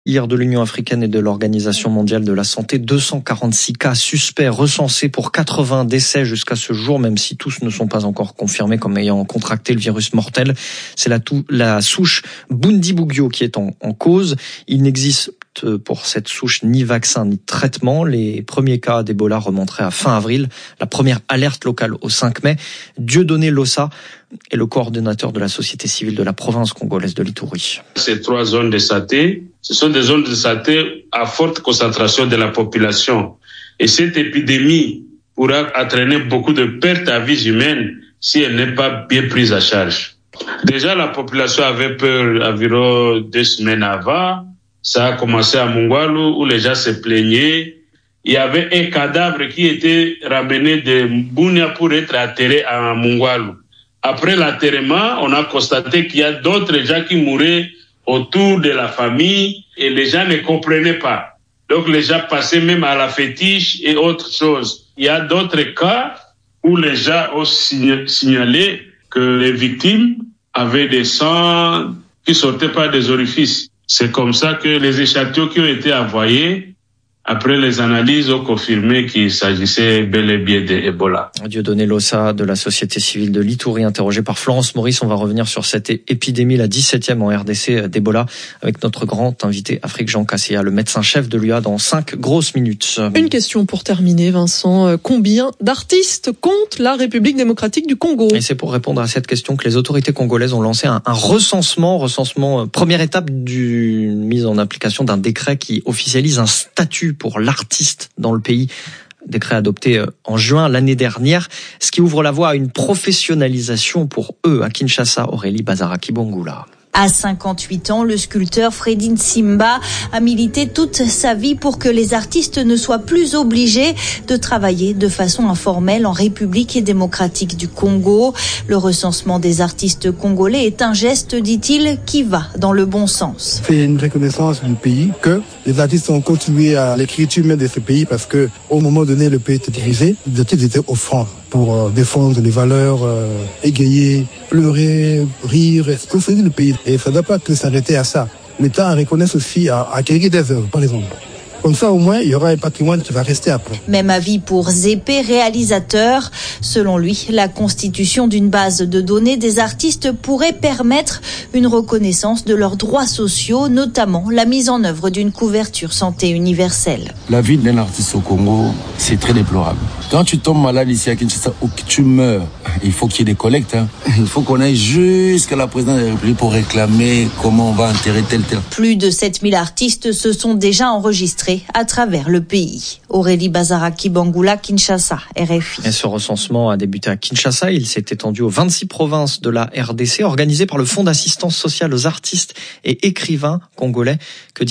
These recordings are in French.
Hier de l'Union africaine et de l'Organisation mondiale de la santé, 246 cas suspects recensés pour 80 décès jusqu'à ce jour, même si tous ne sont pas encore confirmés comme ayant contracté le virus mortel. C'est la souche Bundibugyo qui est en cause. Il n'existe pour cette souche ni vaccin ni traitement. Les premiers cas d'Ebola remonteraient à fin avril. La première alerte locale au 5 mai. Dieudonné Lossa est le coordonnateur de la société civile de la province congolaise de l'Ituri. Ces 3 zones de santé, ce sont des zones de santé à forte concentration de la population. Et cette épidémie pourra entraîner beaucoup de pertes à vie humaine si elle n'est pas bien prise en charge. Déjà, la population avait peur environ 2 semaines avant. Ça a commencé à Mungwalu où les gens se plaignaient. Il y avait un cadavre qui était ramené de Bunia pour être enterré à Mungwalu. Après l'enterrement, on a constaté qu'il y a d'autres gens qui mouraient autour de la famille et les gens ne comprenaient pas. Donc les gens passaient même à la fétiche et autres choses. Il y a d'autres cas où les gens ont signalé que les victimes avaient des sangs qui sortaient par des orifices. C'est comme ça que les échantillons qui ont été envoyés, après les analyses, ont confirmé qu'il s'agissait bel et bien d'Ebola. Dieudonné Lossa de la société civile de l'Ituri, interrogé par Florence Maurice. On va revenir sur cette épidémie, la 17e en RDC d'Ebola, avec notre grand invité Afrique Jean Kasséa, le médecin-chef de l'UA, dans 5 grosses minutes. Une question pour terminer, Vincent. Combien d'artistes compte la République démocratique du Congo ? Et c'est pour répondre à cette question que les autorités congolaises ont lancé un recensement, première étape du mise en application d'un décret qui officialise un statut pour l'artiste dans le pays. Décret adopté en juin l'année dernière, ce qui ouvre la voie à une professionnalisation pour eux à Kinshasa. Aurélie Bazaraki-Bangula. À 58 ans, le sculpteur Freddy Nsimba a milité toute sa vie pour que les artistes ne soient plus obligés de travailler de façon informelle en République démocratique du Congo. Le recensement des artistes congolais est un geste, dit-il, qui va dans le bon sens. C'est une reconnaissance du pays que les artistes ont contribué à l'écriture même de ce pays parce que au moment donné, le pays était divisé, les artistes étaient au front pour défendre les valeurs, égayer, pleurer, rire, construire le pays. Et ça ne doit pas que s'arrêter à ça. L'État reconnaisse aussi à acquérir des œuvres, par exemple. Comme ça, au moins, il y aura un patrimoine qui va rester après. Même avis pour Zépé, réalisateur. Selon lui, la constitution d'une base de données des artistes pourrait permettre une reconnaissance de leurs droits sociaux, notamment la mise en œuvre d'une couverture santé universelle. La vie d'un artiste au Congo, c'est très déplorable. Quand tu tombes malade ici à Kinshasa ou que tu meurs, il faut qu'il y ait des collectes. Il faut qu'on aille jusqu'à la présidence de la République pour réclamer comment on va enterrer tel. Plus de 7000 artistes se sont déjà enregistrés à travers le pays. Aurélie Bazaraki-Bangula, Kinshasa, RFI. Et ce recensement a débuté à Kinshasa. Il s'est étendu aux 26 provinces de la RDC, organisé par le Fonds d'assistance sociale aux artistes et écrivains congolais que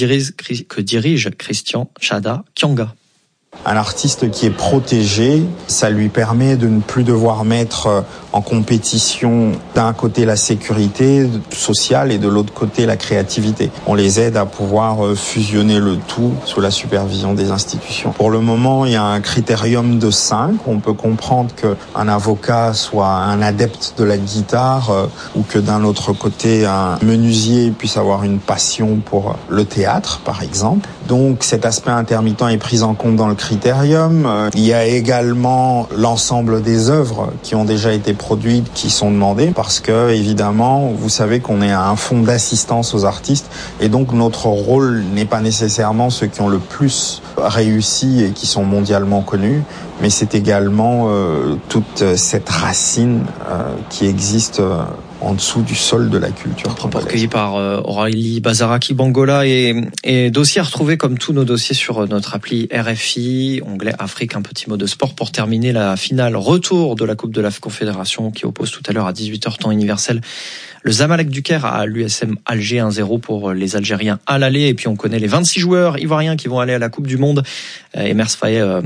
dirige Christian Chada Kyanga. Un artiste qui est protégé, ça lui permet de ne plus devoir mettre en compétition d'un côté la sécurité sociale et de l'autre côté la créativité. On les aide à pouvoir fusionner le tout sous la supervision des institutions. Pour le moment, il y a un critérium de 5. On peut comprendre qu'un avocat soit un adepte de la guitare ou que d'un autre côté, un menuisier puisse avoir une passion pour le théâtre, par exemple. Donc cet aspect intermittent est pris en compte dans le critérium. Il y a également l'ensemble des œuvres qui ont déjà été produites qui sont demandées parce que, évidemment, vous savez qu'on est un fonds d'assistance aux artistes et donc notre rôle n'est pas nécessairement ceux qui ont le plus réussi et qui sont mondialement connus, mais c'est également toute cette racine qui existe en dessous du sol de la culture. Rapport recueilli par Aurélie Bazaraki-Bangula et dossier à retrouver comme tous nos dossiers sur notre appli RFI, onglet Afrique, un petit mot de sport pour terminer la finale retour de la Coupe de la Confédération qui oppose tout à l'heure à 18h temps universel le Zamalek du Caire à l'USM Alger 1-0 pour les Algériens à l'aller. Et puis on connaît les 26 joueurs ivoiriens qui vont aller à la Coupe du Monde. Emers Faye a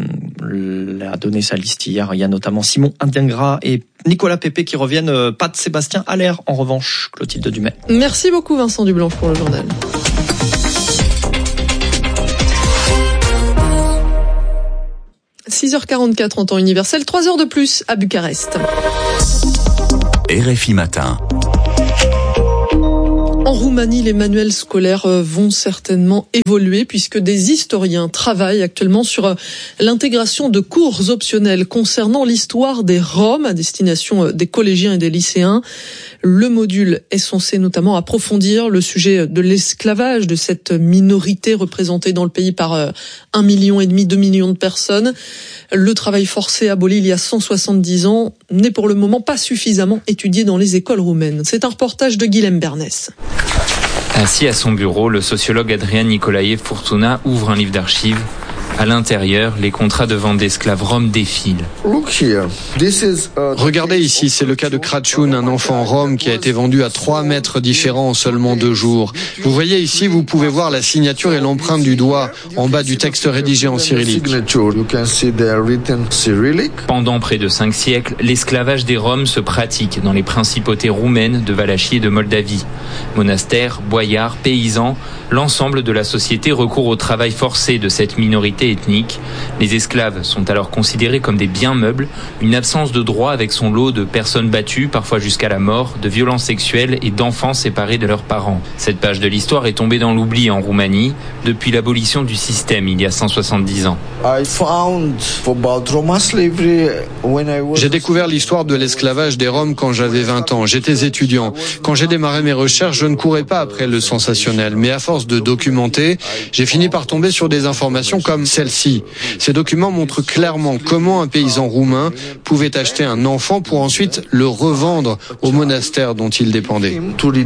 donné sa liste hier. Il y a notamment Simon Indiangra et Nicolas Pépé qui reviennent. Pas de Sébastien Haller en revanche, Clotilde Dumais. Merci beaucoup Vincent Dublanche pour le journal. « 6h44 en temps universel, 3 heures de plus à Bucarest. » RFI Matin. En Roumanie, les manuels scolaires vont certainement évoluer puisque des historiens travaillent actuellement sur l'intégration de cours optionnels concernant l'histoire des Roms à destination des collégiens et des lycéens. Le module est censé notamment approfondir le sujet de l'esclavage de cette minorité représentée dans le pays par 1,5 million, 2 millions de personnes. Le travail forcé aboli il y a 170 ans n'est pour le moment pas suffisamment étudié dans les écoles roumaines. C'est un reportage de Guilhem Bernès. Assis à son bureau, le sociologue Adrian Nicolae Furtuna ouvre un livre d'archives. À l'intérieur, les contrats de vente d'esclaves roms défilent. Regardez ici, c'est le cas de Crăciun, un enfant rome qui a été vendu à 3 maîtres différents en seulement 2 jours. Vous voyez ici, vous pouvez voir la signature et l'empreinte du doigt en bas du texte rédigé en cyrillique. Pendant près de 5 siècles, l'esclavage des Roms se pratique dans les principautés roumaines de Valachie et de Moldavie. Monastères, boyards, paysans, l'ensemble de la société recourt au travail forcé de cette minorité ethnique. Les esclaves sont alors considérés comme des biens meubles, une absence de droit avec son lot de personnes battues, parfois jusqu'à la mort, de violences sexuelles et d'enfants séparés de leurs parents. Cette page de l'histoire est tombée dans l'oubli en Roumanie depuis l'abolition du système il y a 170 ans. J'ai découvert l'histoire de l'esclavage des Roms quand j'avais 20 ans. J'étais étudiant. Quand j'ai démarré mes recherches, je ne courais pas après le sensationnel. Mais à force de documenter, j'ai fini par tomber sur des informations comme celle-ci. Ces documents montrent clairement comment un paysan roumain pouvait acheter un enfant pour ensuite le revendre au monastère dont il dépendait.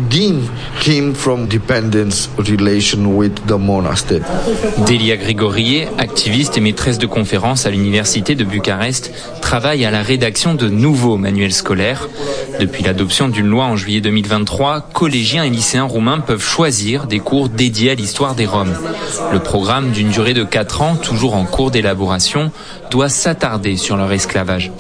Delia Grigorie, activiste et maîtresse de conférences à l'université de Bucarest, travaille à la rédaction de nouveaux manuels scolaires. Depuis l'adoption d'une loi en juillet 2023, collégiens et lycéens roumains peuvent choisir des cours dédiés à l'histoire des Roms. Le programme, d'une durée de 4 ans, toujours en cours d'élaboration, doit s'attarder sur leur esclavage.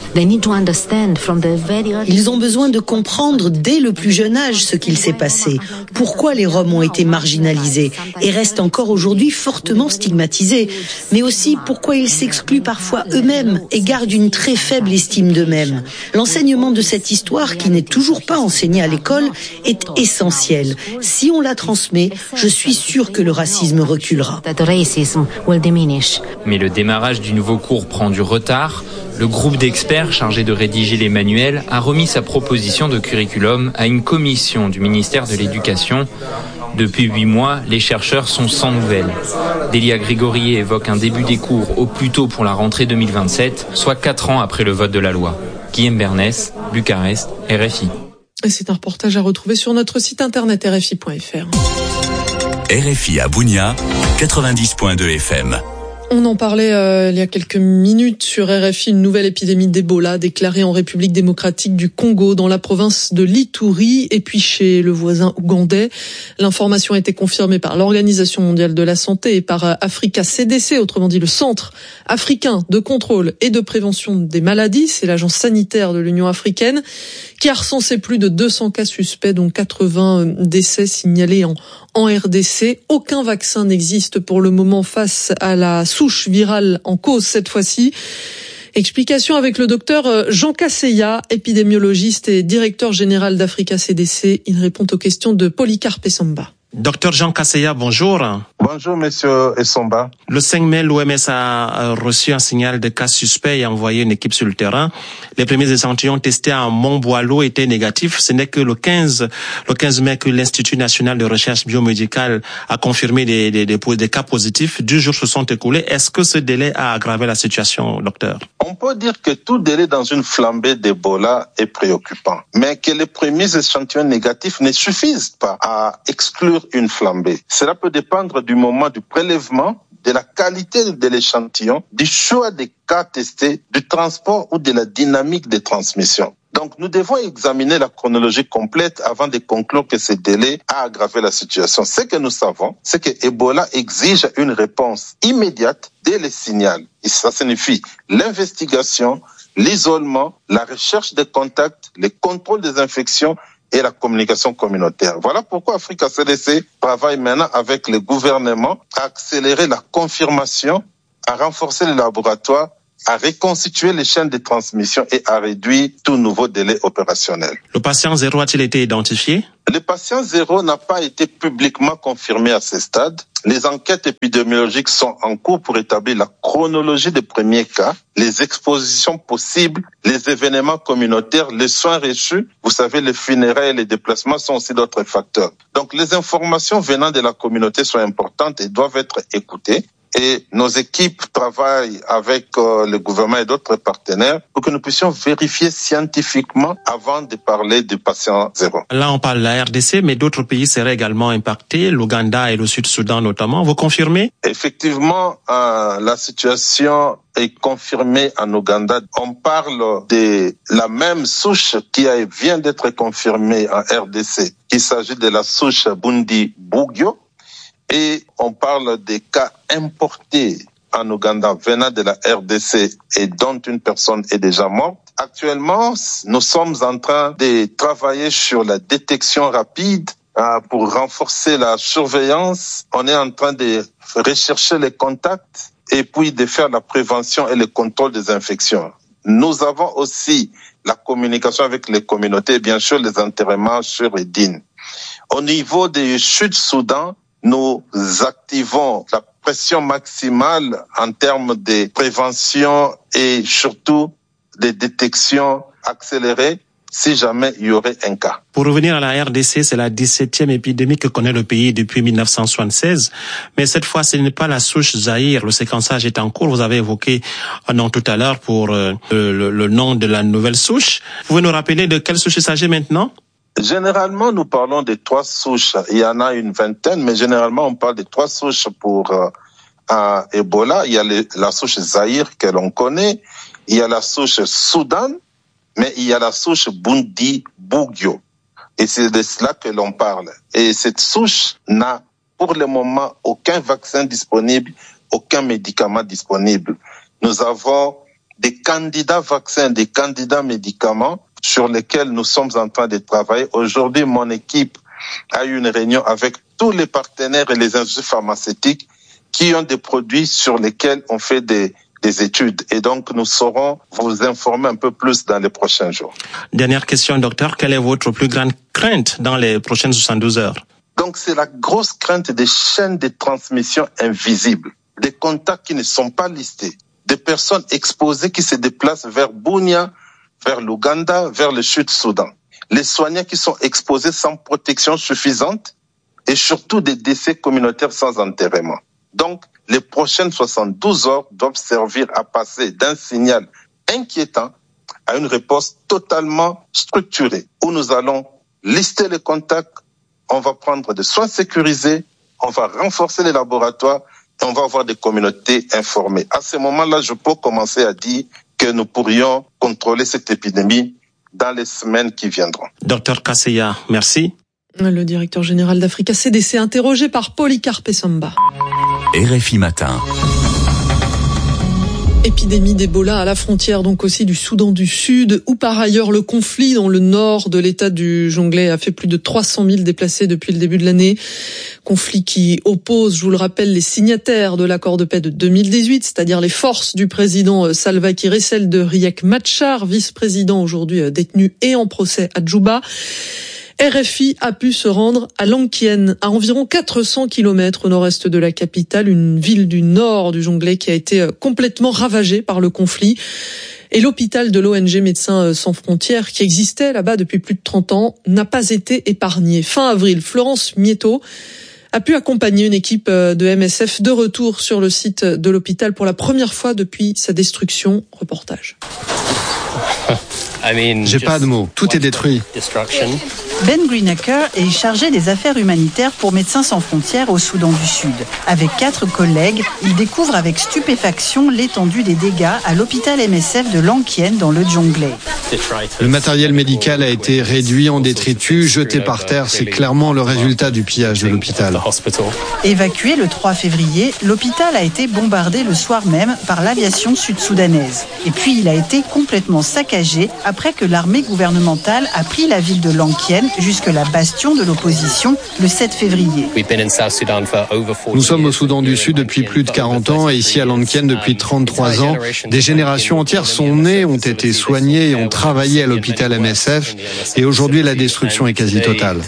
Ils ont besoin de comprendre dès le plus jeune âge ce qu'il s'est passé, pourquoi les Roms ont été marginalisés et restent encore aujourd'hui fortement stigmatisés, mais aussi pourquoi ils s'excluent parfois eux-mêmes et gardent une très faible estime d'eux-mêmes. L'enseignement de cette histoire, qui n'est toujours pas enseignée à l'école, est essentiel. Si on la transmet, je suis sûre que le racisme reculera. Mais le démarrage du nouveau cours prend du retard. Le groupe d'experts chargé de rédiger les manuels a remis sa proposition de curriculum à une commission du ministère de l'Éducation. Depuis 8 mois, les chercheurs sont sans nouvelles. Delia Grigorie évoque un début des cours au plus tôt pour la rentrée 2027, soit 4 ans après le vote de la loi. Guilhem Bernès, Bucarest, RFI. Et c'est un reportage à retrouver sur notre site internet rfi.fr. RFI à Bounia, 90.2 FM. On en parlait il y a quelques minutes sur RFI, une nouvelle épidémie d'Ebola déclarée en République démocratique du Congo, dans la province de l'Ituri, et puis chez le voisin ougandais. L'information a été confirmée par l'Organisation mondiale de la santé et par Africa CDC, autrement dit le Centre africain de contrôle et de prévention des maladies. C'est l'agence sanitaire de l'Union africaine qui a recensé plus de 200 cas suspects, dont 80 décès signalés en RDC. Aucun vaccin n'existe pour le moment face à la souche virale en cause cette fois-ci. Explication avec le docteur Jean Casseya, épidémiologiste et directeur général d'Africa CDC. Il répond aux questions de Polycarpe Essamba. Docteur Jean Casseya, bonjour. Bonjour, monsieur Essamba. Le 5 mai, l'OMS a reçu un signal de cas suspect et a envoyé une équipe sur le terrain. Les premiers échantillons testés à Montboileau étaient négatifs. Ce n'est que le 15 mai que l'Institut national de recherche biomédicale a confirmé des cas positifs. 10 jours se sont écoulés. Est-ce que ce délai a aggravé la situation, docteur? On peut dire que tout délai dans une flambée d'Ebola est préoccupant, mais que les premiers échantillons négatifs ne suffisent pas à exclure une flambée. Cela peut dépendre du moment du prélèvement, de la qualité de l'échantillon, du choix des cas testés, du transport ou de la dynamique de transmission. Donc, nous devons examiner la chronologie complète avant de conclure que ce délai a aggravé la situation. Ce que nous savons, c'est que Ebola exige une réponse immédiate dès le signal. Et ça signifie l'investigation, l'isolement, la recherche des contacts, le contrôle des infections et la communication communautaire. Voilà pourquoi Africa CDC travaille maintenant avec le gouvernement à accélérer la confirmation, à renforcer les laboratoires à reconstituer les chaînes de transmission et à réduire tout nouveau délai opérationnel. Le patient zéro a-t-il été identifié? Le patient zéro n'a pas été publiquement confirmé à ce stade. Les enquêtes épidémiologiques sont en cours pour établir la chronologie des premiers cas, les expositions possibles, les événements communautaires, les soins reçus. Vous savez, les funérailles et les déplacements sont aussi d'autres facteurs. Donc les informations venant de la communauté sont importantes et doivent être écoutées. Et nos équipes travaillent avec le gouvernement et d'autres partenaires pour que nous puissions vérifier scientifiquement avant de parler du patient zéro. Là, on parle de la RDC, mais d'autres pays seraient également impactés, l'Ouganda et le Sud-Soudan notamment. Vous confirmez? Effectivement, la situation est confirmée en Ouganda. On parle de la même souche qui vient d'être confirmée en RDC. Il s'agit de la souche Bundi-Bugyo. Et on parle des cas importés en Ouganda venant de la RDC et dont une personne est déjà morte. Actuellement, nous sommes en train de travailler sur la détection rapide pour renforcer la surveillance. On est en train de rechercher les contacts et puis de faire la prévention et le contrôle des infections. Nous avons aussi la communication avec les communautés et bien sûr les enterrements sur Edine. Au niveau du Sud-Soudan, nous activons la pression maximale en termes de prévention et surtout de détection accélérée si jamais il y aurait un cas. Pour revenir à la RDC, c'est la 17e épidémie que connaît le pays depuis 1976. Mais cette fois, ce n'est pas la souche Zaïre. Le séquençage est en cours. Vous avez évoqué un nom tout à l'heure pour le nom de la nouvelle souche. Vous pouvez nous rappeler de quelle souche il s'agit maintenant? Généralement, nous parlons de 3 souches. Il y en a une vingtaine, mais généralement, on parle de 3 souches pour Ebola. Il y a la souche Zaïre que l'on connaît. Il y a la souche Soudan, mais il y a la souche Bundi-Bugyo. Et c'est de cela que l'on parle. Et cette souche n'a pour le moment aucun vaccin disponible, aucun médicament disponible. Nous avons des candidats vaccins, des candidats médicaments sur lesquels nous sommes en train de travailler. Aujourd'hui, mon équipe a eu une réunion avec tous les partenaires et les instituts pharmaceutiques qui ont des produits sur lesquels on fait des études. Et donc, nous saurons vous informer un peu plus dans les prochains jours. Dernière question, docteur. Quelle est votre plus grande crainte dans les prochaines 72 heures? Donc, c'est la grosse crainte des chaînes de transmission invisibles, des contacts qui ne sont pas listés, des personnes exposées qui se déplacent vers Bunia, vers l'Ouganda, vers le Sud-Soudan. Les soignants qui sont exposés sans protection suffisante et surtout des décès communautaires sans enterrement. Donc, les prochaines 72 heures doivent servir à passer d'un signal inquiétant à une réponse totalement structurée où nous allons lister les contacts, on va prendre des soins sécurisés, on va renforcer les laboratoires et on va avoir des communautés informées. À ce moment-là, je peux commencer à dire que nous pourrions contrôler cette épidémie dans les semaines qui viendront. Docteur Kaseya, merci. Le directeur général d'Africa CDC interrogé par Polycarpe Samba. RFI Matin. Épidémie d'Ebola à la frontière donc aussi du Soudan du Sud, où par ailleurs le conflit dans le nord de l'état du Jonglei a fait plus de 300 000 déplacés depuis le début de l'année. Conflit qui oppose, je vous le rappelle, les signataires de l'accord de paix de 2018, c'est-à-dire les forces du président Salva Kiir et celles de Riek Machar, vice-président aujourd'hui détenu et en procès à Djouba. RFI a pu se rendre à Lankien, à environ 400 km au nord-est de la capitale, une ville du nord du Jonglei qui a été complètement ravagée par le conflit. Et l'hôpital de l'ONG Médecins Sans Frontières, qui existait là-bas depuis plus de 30 ans, n'a pas été épargné. Fin avril, Florence Mietto a pu accompagner une équipe de MSF de retour sur le site de l'hôpital pour la première fois depuis sa destruction. Reportage. J'ai pas de mots, tout est détruit. Ben Greenacre est chargé des affaires humanitaires pour Médecins Sans Frontières au Soudan du Sud. Avec 4 collègues, il découvre avec stupéfaction l'étendue des dégâts à l'hôpital MSF de Lankien dans le Jonglei. Le matériel médical a été réduit en détritus, jeté par terre. C'est clairement le résultat du pillage de l'hôpital. Évacué le 3 février, l'hôpital a été bombardé le soir même par l'aviation sud-soudanaise. Et puis il a été complètement saccagé après que l'armée gouvernementale a pris la ville de Lankien, jusque-là bastion de l'opposition, le 7 février. Nous sommes au Soudan du Sud depuis plus de 40 ans et ici à Lankien depuis 33 ans. Des générations entières sont nées, ont été soignées et ont travaillé à l'hôpital MSF. Et aujourd'hui, la destruction est quasi totale.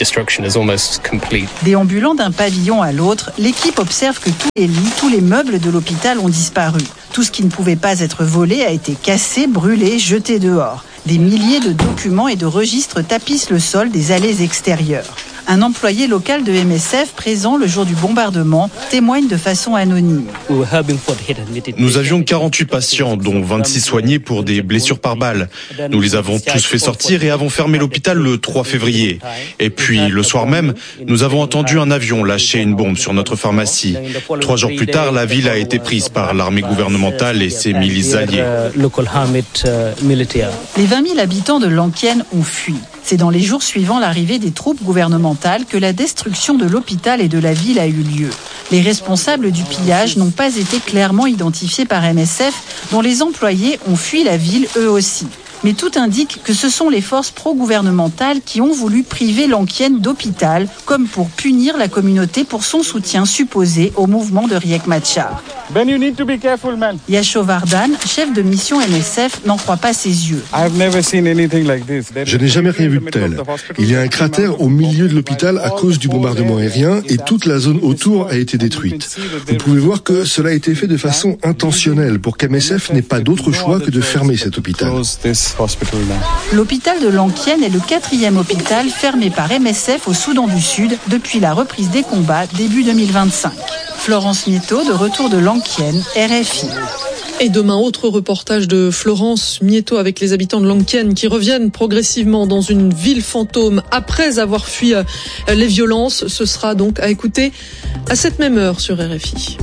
Déambulant d'un pavillon à l'autre, l'équipe observe que tous les lits, tous les meubles de l'hôpital ont disparu. Tout ce qui ne pouvait pas être volé a été cassé, brûlé, jeté dehors. Des milliers de documents et de registres tapissent le sol des allées extérieures. Un employé local de MSF présent le jour du bombardement témoigne de façon anonyme. Nous avions 48 patients, dont 26 soignés pour des blessures par balle. Nous les avons tous fait sortir et avons fermé l'hôpital le 3 février. Et puis, le soir même, nous avons entendu un avion lâcher une bombe sur notre pharmacie. 3 jours plus tard, la ville a été prise par l'armée gouvernementale et ses milices alliées. Les 20 000 habitants de Lankien ont fui. C'est dans les jours suivant l'arrivée des troupes gouvernementales que la destruction de l'hôpital et de la ville a eu lieu. Les responsables du pillage n'ont pas été clairement identifiés par MSF, dont les employés ont fui la ville eux aussi. Mais tout indique que ce sont les forces pro-gouvernementales qui ont voulu priver Lankien d'hôpital, comme pour punir la communauté pour son soutien supposé au mouvement de Riek Machar. Ben, you need to be careful, man. Yasho Vardan, chef de mission MSF, n'en croit pas ses yeux. Je n'ai jamais rien vu de tel. Il y a un cratère au milieu de l'hôpital à cause du bombardement aérien et toute la zone autour a été détruite. Vous pouvez voir que cela a été fait de façon intentionnelle pour qu'MSF n'ait pas d'autre choix que de fermer cet hôpital. L'hôpital de Lankien est le 4e hôpital fermé par MSF au Soudan du Sud depuis la reprise des combats début 2025. Florence Mietto, de retour de Lankien, RFI. Et demain, autre reportage de Florence Mietto avec les habitants de Lankien qui reviennent progressivement dans une ville fantôme après avoir fui les violences. Ce sera donc à écouter à cette même heure sur RFI.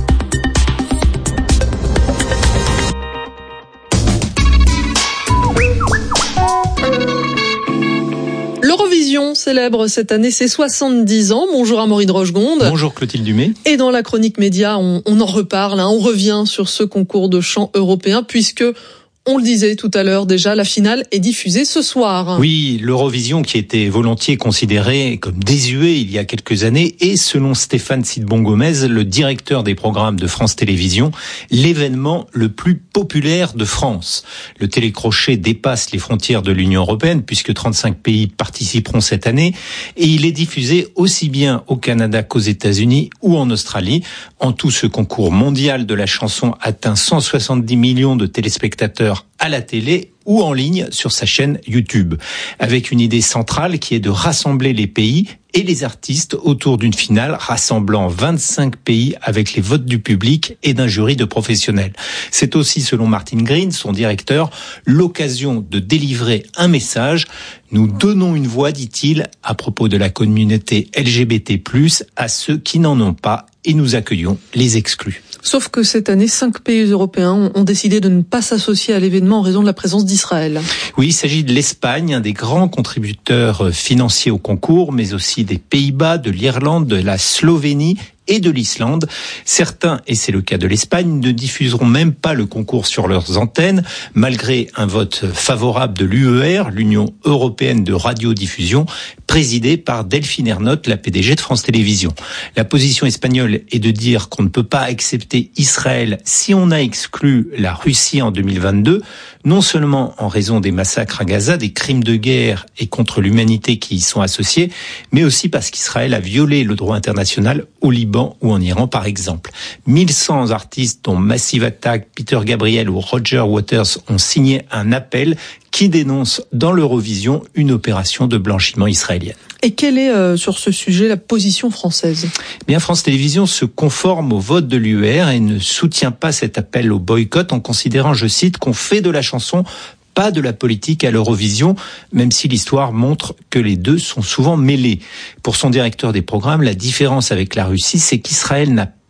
L'Eurovision célèbre cette année ses 70 ans. Bonjour Amaury de Rochegonde. Bonjour Clotilde Dumais. Et dans la chronique média, on en reparle, on revient sur ce concours de chant européen puisque on le disait tout à l'heure déjà, la finale est diffusée ce soir. Oui, l'Eurovision qui était volontiers considérée comme désuet il y a quelques années est, selon Stéphane Sidbon-Gomez, le directeur des programmes de France Télévisions, l'événement le plus populaire de France. Le télécrochet dépasse les frontières de l'Union européenne puisque 35 pays participeront cette année et il est diffusé aussi bien au Canada qu'aux États-Unis ou en Australie. En tout, ce concours mondial de la chanson atteint 170 millions de téléspectateurs à la télé ou en ligne sur sa chaîne YouTube, avec une idée centrale qui est de rassembler les pays et les artistes autour d'une finale rassemblant 25 pays avec les votes du public et d'un jury de professionnels. C'est aussi, selon Martin Green, son directeur, l'occasion de délivrer un message. Nous donnons une voix, dit-il, à propos de la communauté LGBT+, à ceux qui n'en ont pas, et nous accueillons les exclus. Sauf que cette année, 5 pays européens ont décidé de ne pas s'associer à l'événement en raison de la présence d'Israël. Oui, il s'agit de l'Espagne, un des grands contributeurs financiers au concours, mais aussi des Pays-Bas, de l'Irlande, de la Slovénie et de l'Islande. Certains, et c'est le cas de l'Espagne, ne diffuseront même pas le concours sur leurs antennes, malgré un vote favorable de l'UER, l'Union européenne de radiodiffusion, présidée par Delphine Ernotte, la PDG de France Télévisions. La position espagnole est de dire qu'on ne peut pas accepter Israël si on a exclu la Russie en 2022, non seulement en raison des massacres à Gaza, des crimes de guerre et contre l'humanité qui y sont associés, mais aussi parce qu'Israël a violé le droit international au Liban ou en Iran, par exemple. 1100 artistes, dont Massive Attack, Peter Gabriel ou Roger Waters, ont signé un appel qui dénonce dans l'Eurovision une opération de blanchiment israélienne. Et quelle est, sur ce sujet, la position française ? Bien, France Télévisions se conforme au vote de l'UER et ne soutient pas cet appel au boycott en considérant, je cite, qu'on fait de la chanson pas de la politique à l'Eurovision, même si l'histoire montre que les deux sont souvent mêlés. Pour son directeur des programmes, la différence avec la Russie, c'est qu'Israël n'a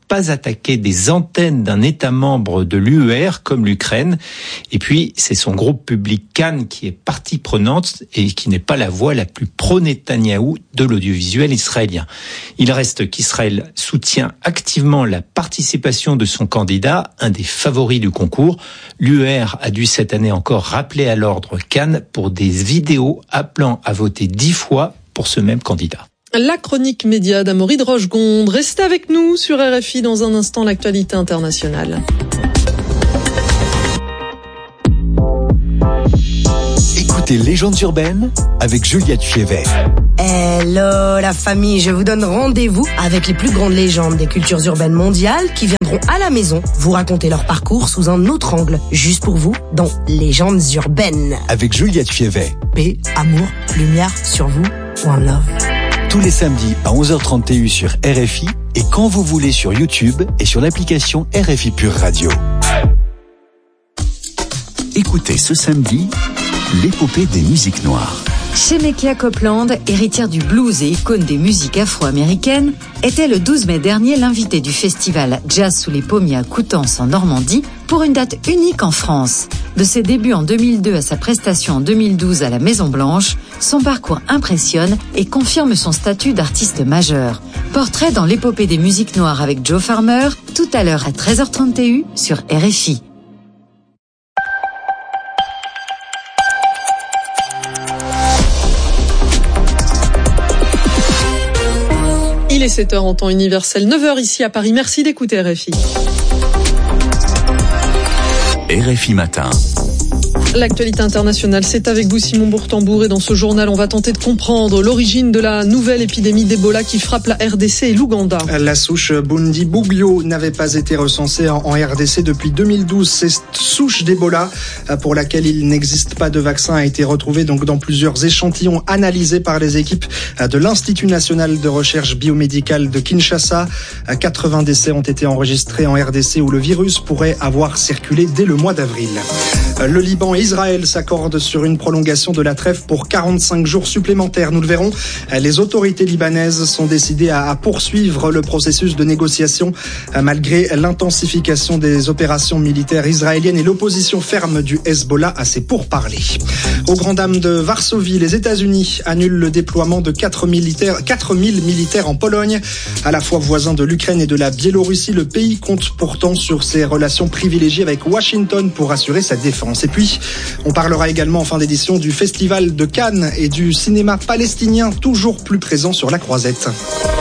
pas attaquer des antennes d'un État membre de l'UER comme l'Ukraine. Et puis, c'est son groupe public Cannes qui est partie prenante et qui n'est pas la voix la plus pro-Netanyahou de l'audiovisuel israélien. Il reste qu'Israël soutient activement la participation de son candidat, un des favoris du concours. L'UER a dû cette année encore rappeler à l'ordre Cannes pour des vidéos appelant à voter 10 fois pour ce même candidat. La chronique média d'Amaury de Rochegonde. Restez avec nous sur RFI dans un instant, l'actualité internationale. Écoutez Légendes urbaines avec Juliette Fievet. Hello la famille, je vous donne rendez-vous avec les plus grandes légendes des cultures urbaines mondiales qui viendront à la maison vous raconter leur parcours sous un autre angle, juste pour vous, dans Légendes urbaines. Avec Juliette Fievet. Paix, amour, lumière sur vous, one love. Tous les samedis à 11h30 TU sur RFI et quand vous voulez sur YouTube et sur l'application RFI Pure Radio. Écoutez ce samedi l'épopée des musiques noires. Shemekia Copeland, héritière du blues et icône des musiques afro-américaines, était le 12 mai dernier l'invitée du festival Jazz sous les pommiers à Coutances en Normandie pour une date unique en France. De ses débuts en 2002 à sa prestation en 2012 à la Maison Blanche, son parcours impressionne et confirme son statut d'artiste majeur. Portrait dans l'épopée des musiques noires avec Joe Farmer, tout à l'heure à 13h30 TU sur RFI. Il est 7h en temps universel, 9h ici à Paris. Merci d'écouter RFI. RFI Matin. L'actualité internationale, c'est avec vous Simon Bourtambour et dans ce journal, on va tenter de comprendre l'origine de la nouvelle épidémie d'Ebola qui frappe la RDC et l'Ouganda. La souche Bundibugyo n'avait pas été recensée en RDC depuis 2012. Cette souche d'Ebola, pour laquelle il n'existe pas de vaccin, a été retrouvée donc dans plusieurs échantillons analysés par les équipes de l'Institut national de recherche biomédicale de Kinshasa. 80 décès ont été enregistrés en RDC où le virus pourrait avoir circulé dès le mois d'avril. Le Liban et Israël s'accordent sur une prolongation de la trêve pour 45 jours supplémentaires. Nous le verrons, les autorités libanaises sont décidées à poursuivre le processus de négociation malgré l'intensification des opérations militaires israéliennes et l'opposition ferme du Hezbollah à ces pourparlers. Aux Grand Dames de Varsovie, les États-Unis annulent le déploiement de 4000 militaires en Pologne. À la fois voisin de l'Ukraine et de la Biélorussie, le pays compte pourtant sur ses relations privilégiées avec Washington pour assurer sa défense. Et puis, on parlera également en fin d'édition du Festival de Cannes et du cinéma palestinien toujours plus présent sur la croisette.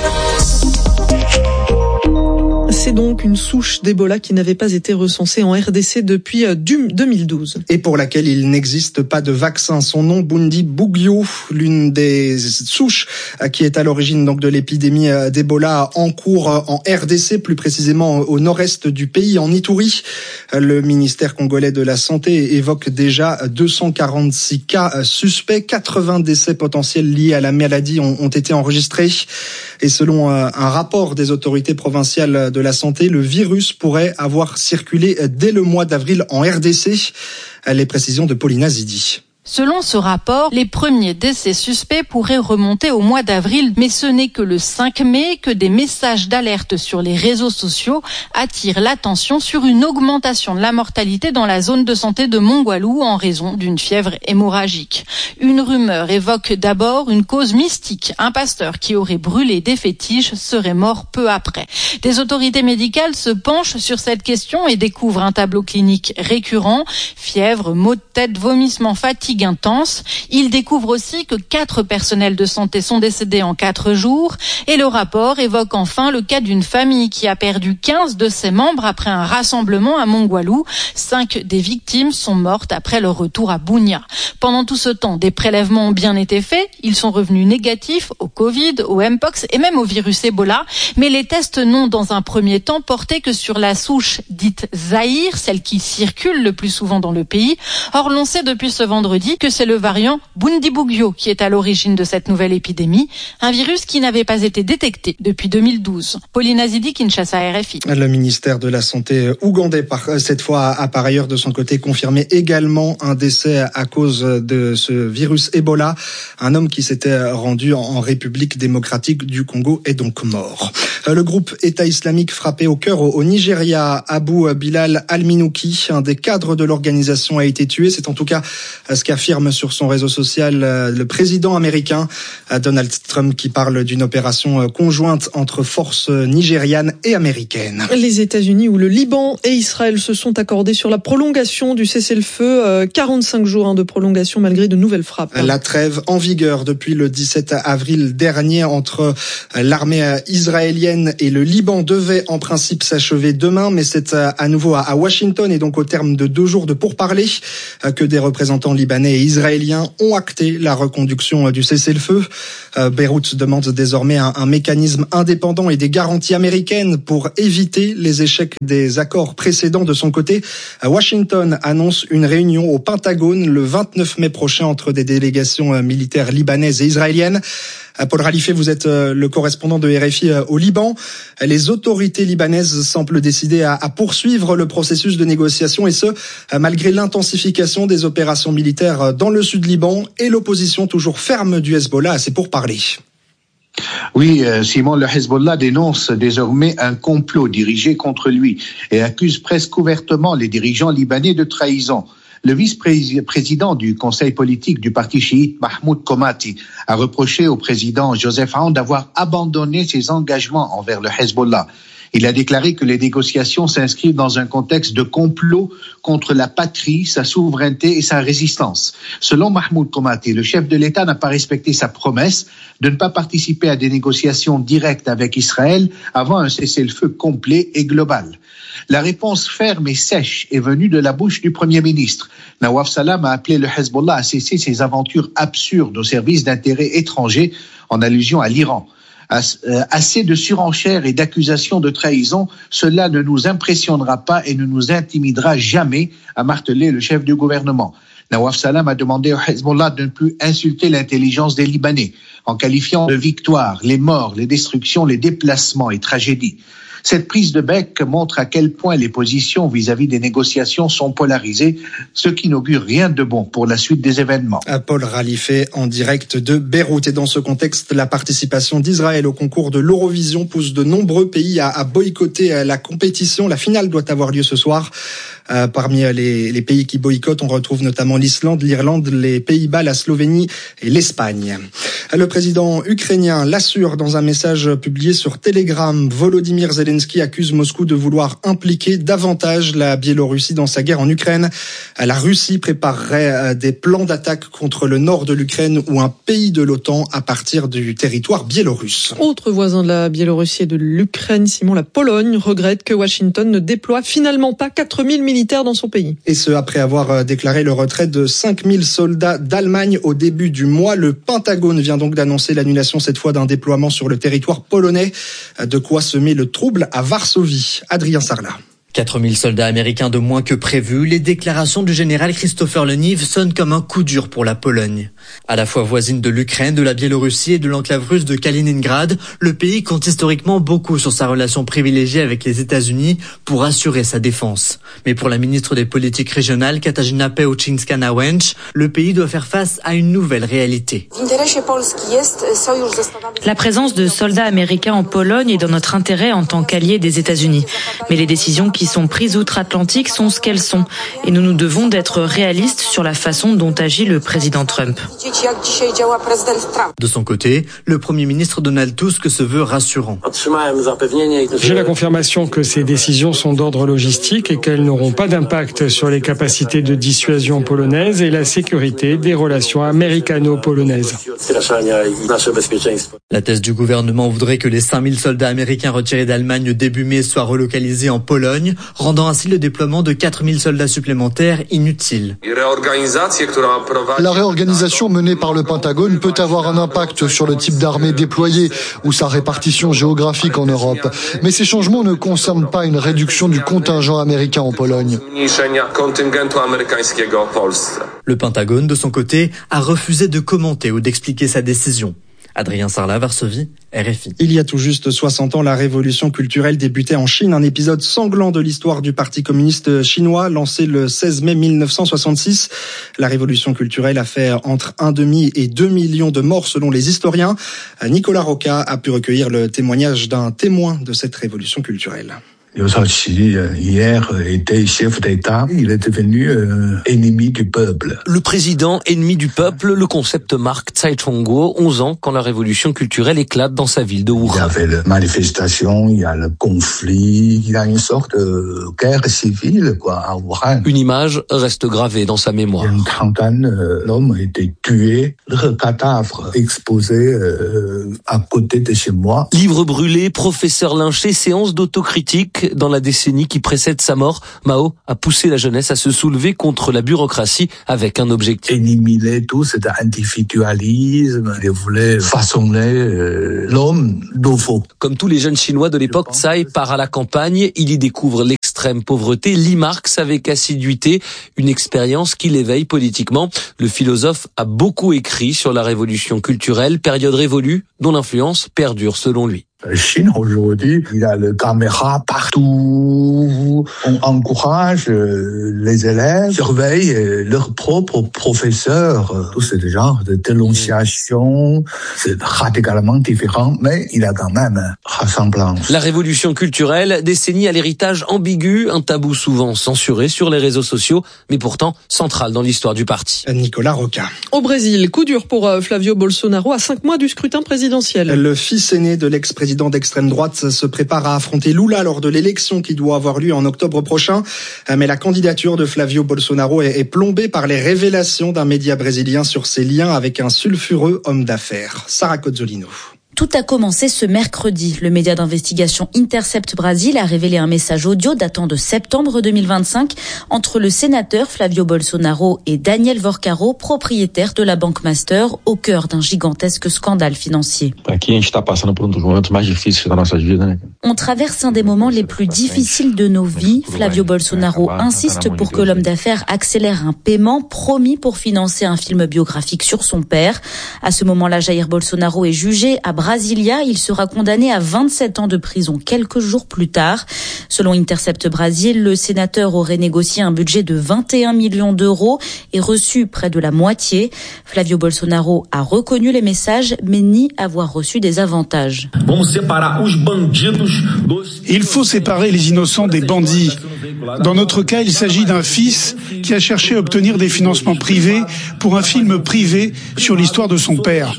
C'est donc une souche d'Ebola qui n'avait pas été recensée en RDC depuis 2012. Et pour laquelle il n'existe pas de vaccin. Son nom, Bundibugyo, l'une des souches qui est à l'origine donc de l'épidémie d'Ebola en cours en RDC, plus précisément au nord-est du pays, en Ituri. Le ministère congolais de la Santé évoque déjà 246 cas suspects. 80 décès potentiels liés à la maladie ont été enregistrés. Et selon un rapport des autorités provinciales de la santé, le virus pourrait avoir circulé dès le mois d'avril en RDC. Les précisions de Paulina Zidi. Selon ce rapport, les premiers décès suspects pourraient remonter au mois d'avril, mais ce n'est que le 5 mai que des messages d'alerte sur les réseaux sociaux attirent l'attention sur une augmentation de la mortalité dans la zone de santé de Mongwalu en raison d'une fièvre hémorragique. Une rumeur évoque d'abord une cause mystique. Un pasteur qui aurait brûlé des fétiches serait mort peu après. Des autorités médicales se penchent sur cette question et découvrent un tableau clinique récurrent, fièvre, maux de tête, vomissements, fatigue intense. Il découvre aussi que 4 personnels de santé sont décédés en 4 jours et le rapport évoque enfin le cas d'une famille qui a perdu 15 de ses membres après un rassemblement à Mongwalu. 5 des victimes sont mortes après leur retour à Bunia. Pendant tout ce temps, des prélèvements ont bien été faits. Ils sont revenus négatifs au Covid, au Mpox et même au virus Ebola. Mais les tests n'ont dans un premier temps porté que sur la souche dite Zaïre, celle qui circule le plus souvent dans le pays. Or, l'on sait depuis ce vendredi dit que c'est le variant Bundibugyo qui est à l'origine de cette nouvelle épidémie, un virus qui n'avait pas été détecté depuis 2012. Pauline Azidi, Kinshasa, RFI. Le ministère de la Santé ougandais, cette fois, a par ailleurs de son côté confirmé également un décès à cause de ce virus Ebola. Un homme qui s'était rendu en République démocratique du Congo est donc mort. Le groupe État islamique frappé au cœur au Nigeria, Abu Bilal al-Minouki, un des cadres de l'organisation, a été tué. C'est en tout cas ce qu'affirme sur son réseau social le président américain Donald Trump, qui parle d'une opération conjointe entre forces nigérianes et américaines. Les États-Unis ou le Liban et Israël se sont accordés sur la prolongation du cessez-le-feu, 45 jours de prolongation malgré de nouvelles frappes. La trêve en vigueur depuis le 17 avril dernier entre l'armée israélienne et le Liban devait en principe s'achever demain, mais c'est à nouveau à Washington et donc au terme de 2 jours de pourparlers que des représentants libanais et israéliens ont acté la reconduction du cessez-le-feu. Beyrouth demande désormais un mécanisme indépendant et des garanties américaines pour éviter les échecs des accords précédents. De son côté, Washington annonce une réunion au Pentagone le 29 mai prochain entre des délégations militaires libanaises et israéliennes. Paul Ralifé, vous êtes le correspondant de RFI au Liban. Les autorités libanaises semblent décidées à poursuivre le processus de négociation et ce, malgré l'intensification des opérations militaires dans le sud Liban et l'opposition toujours ferme du Hezbollah à ces pourparlers. Oui, Simon, le Hezbollah dénonce désormais un complot dirigé contre lui et accuse presque ouvertement les dirigeants libanais de trahison. Le vice-président du conseil politique du parti chiite, Mahmoud Komati, a reproché au président Joseph Aoun d'avoir abandonné ses engagements envers le Hezbollah. Il a déclaré que les négociations s'inscrivent dans un contexte de complot contre la patrie, sa souveraineté et sa résistance. Selon Mahmoud Komati, le chef de l'État n'a pas respecté sa promesse de ne pas participer à des négociations directes avec Israël avant un cessez-le-feu complet et global. La réponse ferme et sèche est venue de la bouche du Premier ministre. Nawaf Salam a appelé le Hezbollah à cesser ses aventures absurdes au service d'intérêts étrangers en allusion à l'Iran. Assez de surenchères et d'accusations de trahison, cela ne nous impressionnera pas et ne nous intimidera jamais, a martelé le chef du gouvernement. Nawaf Salam a demandé au Hezbollah de ne plus insulter l'intelligence des Libanais, en qualifiant de victoire les morts, les destructions, les déplacements et tragédies. Cette prise de bec montre à quel point les positions vis-à-vis des négociations sont polarisées, ce qui n'augure rien de bon pour la suite des événements. Paul Ralifé en direct de Beyrouth. Et dans ce contexte, la participation d'Israël au concours de l'Eurovision pousse de nombreux pays à boycotter la compétition. La finale doit avoir lieu ce soir. Parmi les pays qui boycottent, on retrouve notamment l'Islande, l'Irlande, les Pays-Bas, la Slovénie et l'Espagne. Le président ukrainien l'assure dans un message publié sur Telegram. Volodymyr Zelensky accuse Moscou de vouloir impliquer davantage la Biélorussie dans sa guerre en Ukraine. La Russie préparerait des plans d'attaque contre le nord de l'Ukraine ou un pays de l'OTAN à partir du territoire biélorusse. Autre voisin de la Biélorussie et de l'Ukraine, Simon, la Pologne regrette que Washington ne déploie finalement pas 4000 militaires dans son pays. Et ce, après avoir déclaré le retrait de 5000 soldats d'Allemagne au début du mois. Le Pentagone vient donc d'annoncer l'annulation cette fois d'un déploiement sur le territoire polonais. De quoi semer le trouble à Varsovie. Adrien Sarlat. 4000 soldats américains de moins que prévu, les déclarations du général Christopher Leniv sonnent comme un coup dur pour la Pologne. À la fois voisine de l'Ukraine, de la Biélorussie et de l'enclave russe de Kaliningrad, le pays compte historiquement beaucoup sur sa relation privilégiée avec les États-Unis pour assurer sa défense. Mais pour la ministre des Politiques régionales, Katarzyna Pełczyńska-Łęcz, le pays doit faire face à une nouvelle réalité. La présence de soldats américains en Pologne est dans notre intérêt en tant qu'alliés des États-Unis. Mais les décisions qui sont prises outre-Atlantique sont ce qu'elles sont. Et nous devons d'être réalistes sur la façon dont agit le président Trump. De son côté, le Premier ministre Donald Tusk se veut rassurant. J'ai la confirmation que ces décisions sont d'ordre logistique et qu'elles n'auront pas d'impact sur les capacités de dissuasion polonaises et la sécurité des relations américano-polonaises. La thèse du gouvernement voudrait que les 5000 soldats américains retirés d'Allemagne début mai soient relocalisés en Pologne. Pologne, rendant ainsi le déploiement de 4000 soldats supplémentaires inutile. La réorganisation menée par le Pentagone peut avoir un impact sur le type d'armée déployée ou sa répartition géographique en Europe. Mais ces changements ne concernent pas une réduction du contingent américain en Pologne. Le Pentagone, de son côté, a refusé de commenter ou d'expliquer sa décision. Adrien Sarlat, Varsovie, RFI. Il y a tout juste 60 ans, la révolution culturelle débutait en Chine, un épisode sanglant de l'histoire du Parti communiste chinois, lancé le 16 mai 1966. La révolution culturelle a fait entre 1,5 et 2 millions de morts selon les historiens. Nicolas Roca a pu recueillir le témoignage d'un témoin de cette révolution culturelle. Liu Shaoqi, hier, était chef d'État. Il est devenu ennemi du peuple. Le président ennemi du peuple, le concept marque Tsai Chong-kuo, 11 ans, quand la révolution culturelle éclate dans sa ville de Wuhan. Il y avait la manifestation, il y a le conflit, il y a une sorte de guerre civile, à Wuhan. Une image reste gravée dans sa mémoire. Il y a une trentaine d'hommes ont été tués, leur cadavre exposé à côté de chez moi. Livre brûlé, professeur lynché, séance d'autocritique. Dans la décennie qui précède sa mort, Mao a poussé la jeunesse à se soulever contre la bureaucratie avec un objectif. Éliminer tout cet individualisme, il voulait façonner l'homme nouveau. Comme tous les jeunes Chinois de l'époque, Tsai part à la campagne, il y découvre l'extrême pauvreté, lit Marx avec assiduité, une expérience qui l'éveille politiquement. Le philosophe a beaucoup écrit sur la révolution culturelle, période révolue dont l'influence perdure selon lui. La Chine, aujourd'hui, il y a le caméra partout. On encourage les élèves, surveille leurs propres professeurs. Tout ce genre de dénonciation, c'est radicalement différent, mais il y a quand même ressemblance. La révolution culturelle, décennie à l'héritage ambigu, un tabou souvent censuré sur les réseaux sociaux, mais pourtant central dans l'histoire du parti. Nicolas Roca. Au Brésil, coup dur pour Flavio Bolsonaro à 5 mois du scrutin présidentiel. Le fils aîné de l'ex-président d'extrême droite se prépare à affronter Lula lors de l'élection qui doit avoir lieu en octobre prochain. Mais la candidature de Flavio Bolsonaro est plombée par les révélations d'un média brésilien sur ses liens avec un sulfureux homme d'affaires. Sarah Cozzolino. Tout a commencé ce mercredi. Le média d'investigation Intercept Brasil a révélé un message audio datant de septembre 2025 entre le sénateur Flavio Bolsonaro et Daniel Vorcaro, propriétaire de la Banque Master, au cœur d'un gigantesque scandale financier. On traverse un des moments les plus difficiles de nos vies. Flavio Bolsonaro insiste pour que l'homme d'affaires accélère un paiement promis pour financer un film biographique sur son père. À ce moment-là, Jair Bolsonaro est jugé à Brasilia. Il sera condamné à 27 ans de prison quelques jours plus tard. Selon Intercept Brasil, le sénateur aurait négocié un budget de 21 millions d'euros et reçu près de la moitié. Flavio Bolsonaro a reconnu les messages, mais nie avoir reçu des avantages. Il faut séparer les innocents des bandits. Dans notre cas, il s'agit d'un fils qui a cherché à obtenir des financements privés pour un film privé sur l'histoire de son père.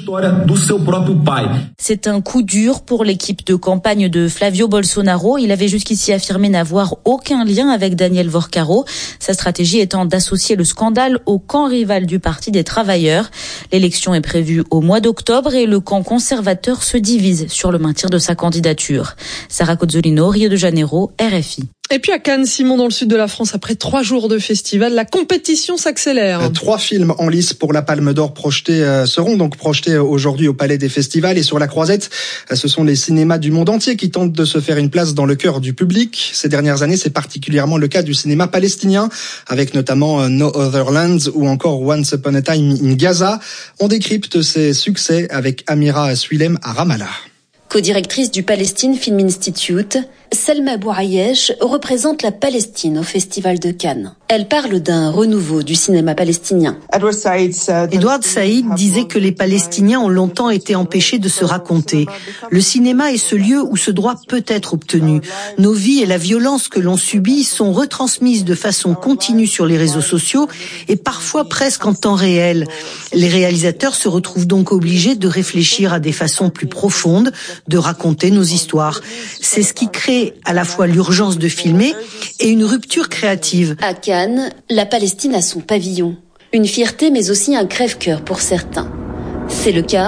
C'est un coup dur pour l'équipe de campagne de Flavio Bolsonaro. Il avait jusqu'ici affirmé n'avoir aucun lien avec Daniel Vorcaro, sa stratégie étant d'associer le scandale au camp rival du Parti des Travailleurs. L'élection est prévue au mois d'octobre et le camp conservateur se divise sur le maintien de sa candidature. Sarah Cozzolino, Rio de Janeiro, RFI. Et puis à Cannes, Simon, dans le sud de la France, après 3 jours de festival, la compétition s'accélère. 3 films en lice pour la Palme d'Or seront donc projetés aujourd'hui au Palais des Festivals et sur la Croisette. Ce sont les cinémas du monde entier qui tentent de se faire une place dans le cœur du public. Ces dernières années, c'est particulièrement le cas du cinéma palestinien, avec notamment No Other Lands ou encore Once Upon a Time in Gaza. On décrypte ces succès avec Amira Suilem à Ramallah. Co-directrice du Palestine Film Institute, Selma Bourayesh représente la Palestine au Festival de Cannes. Elle parle d'un renouveau du cinéma palestinien. Edward Said disait que les Palestiniens ont longtemps été empêchés de se raconter. Le cinéma est ce lieu où ce droit peut être obtenu. Nos vies et la violence que l'on subit sont retransmises de façon continue sur les réseaux sociaux et parfois presque en temps réel. Les réalisateurs se retrouvent donc obligés de réfléchir à des façons plus profondes de raconter nos histoires. C'est ce qui crée à la fois l'urgence de filmer et une rupture créative. À Cannes, la Palestine a son pavillon. Une fierté mais aussi un crève-cœur pour certains. C'est le cas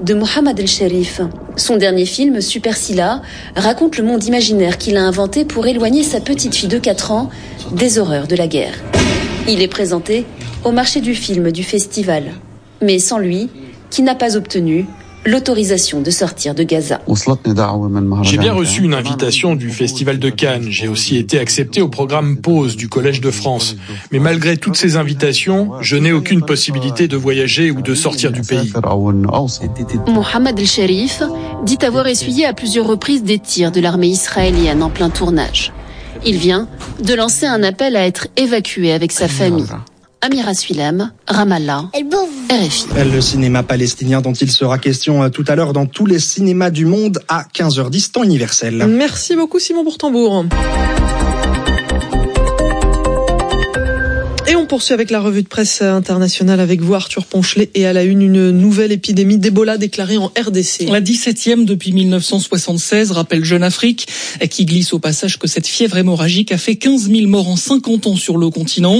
de Mohamed El Sherif. Son dernier film, Super Silla, raconte le monde imaginaire qu'il a inventé pour éloigner sa petite fille de 4 ans des horreurs de la guerre. Il est présenté au marché du film du festival, mais sans lui, qui n'a pas obtenu l'autorisation de sortir de Gaza. J'ai bien reçu une invitation du Festival de Cannes. J'ai aussi été accepté au programme Pause du Collège de France. Mais malgré toutes ces invitations, je n'ai aucune possibilité de voyager ou de sortir du pays. Mohamed El Sherif dit avoir essuyé à plusieurs reprises des tirs de l'armée israélienne en plein tournage. Il vient de lancer un appel à être évacué avec sa famille. Amira Suilem, Ramallah, RFI. Le cinéma palestinien dont il sera question tout à l'heure dans tous les cinémas du monde à 15h10 temps universel. Merci beaucoup Simon Bourtambour. Et on poursuit avec la revue de presse internationale avec vous Arthur Ponchelet et à la une nouvelle épidémie d'Ebola déclarée en RDC. La 17e depuis 1976, rappelle Jeune Afrique, qui glisse au passage que cette fièvre hémorragique a fait 15 000 morts en 50 ans sur le continent.